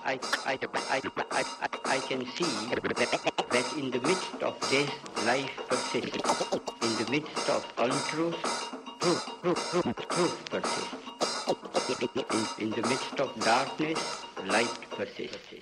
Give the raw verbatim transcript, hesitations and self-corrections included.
I, I, I, I, I, I can see that in the midst of death, life persists. In the midst of untruth, truth, truth, truth, truth persists. In, in the midst of darkness, light persists.